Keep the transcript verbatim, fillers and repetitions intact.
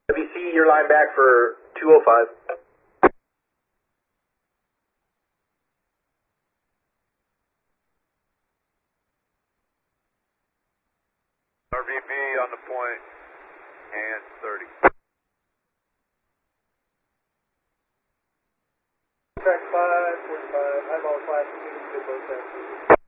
W C, your line back for two oh five. R V B on the point, and thirty. Track five, forty-five, eyeball five, two, good both